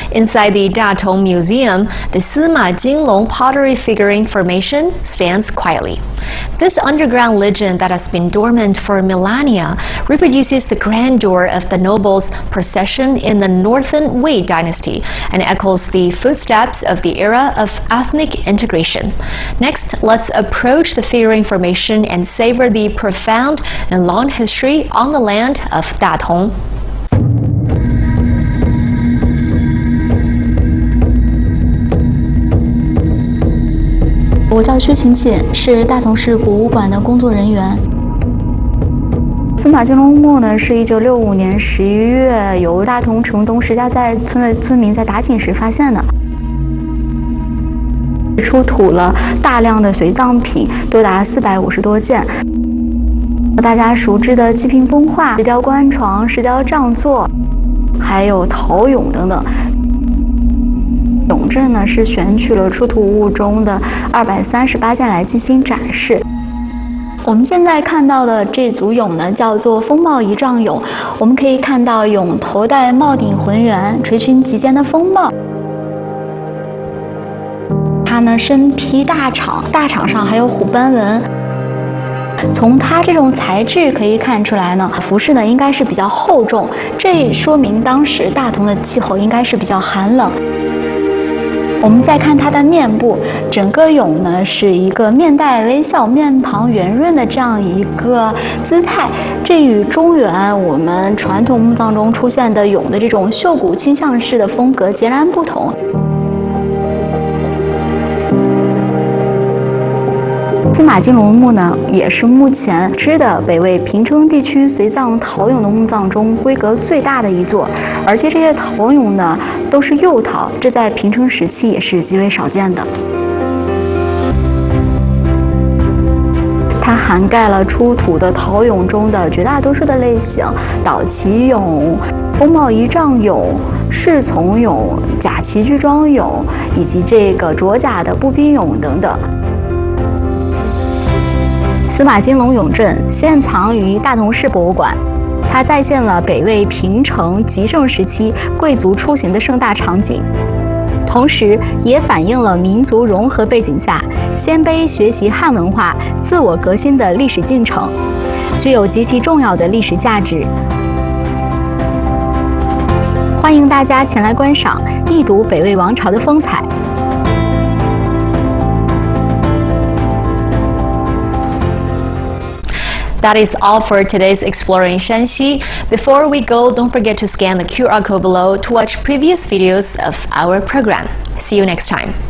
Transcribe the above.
Inside the Datong Museum, the Sima Jinglong pottery figurine formation stands quietly. This underground legend that has been dormant for millennia reproduces the grandeur of the nobles' procession in the Northern Wei dynasty and echoes the footsteps of the era of ethnic integration. Next, let's approach the figurine formation and savor the profound and long history on the land of Datong. 我叫薛晴晴，是大同市博物馆的工作人员。司马金龙墓呢，是1965年11月由大同城东石家寨村的村民在打井时发现的，出土了大量的随葬品，多达450多件。大家熟知的祭品风画、石雕棺床、石雕杖座，还有陶俑等等。 俑阵呢是选取了出土物中的238件来进行展示。我们现在看到的这组俑呢，叫做风帽仪仗俑。我们可以看到俑头戴帽顶浑圆、垂裙及肩的风帽。它呢身披大氅，大氅上还有虎斑纹。从它这种材质可以看出来呢，服饰呢应该是比较厚重，这说明当时大同的气候应该是比较寒冷。 我们再看它的面部，整个俑呢是一个面带微笑、面庞圆润的这样一个姿态，这与中原我们传统墓葬中出现的俑的这种袖骨倾向式的风格截然不同。司马金龙墓呢，也是目前知的北魏平城地区随葬陶俑的墓葬中规格最大的一座，而且这些陶俑呢都是釉陶，这在平城时期也是极为少见的。它涵盖了出土的陶俑中的绝大多数的类型，倒旗俑、风帽仪仗俑、侍从俑、甲旗具装俑，以及这个着甲的步兵俑等等。 司马金龙俑阵现藏于大同市博物馆，它再现了北魏平城极盛时期贵族出行的盛大场景，同时也反映了民族融合背景下鲜卑学习汉文化、自我革新的历史进程，具有极其重要的历史价值。欢迎大家前来观赏，一睹北魏王朝的风采。 That is all for today's Exploring Shanxi. Before we go, don't forget to scan the QR code below to watch previous videos of our program. See you next time.